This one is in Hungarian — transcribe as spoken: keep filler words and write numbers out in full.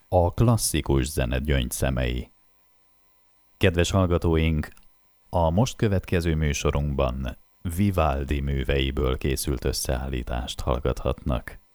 A klasszikus zene gyöngyszemei. Kedves hallgatóink, a most következő műsorunkban Vivaldi műveiből készült összeállítást hallgathatnak.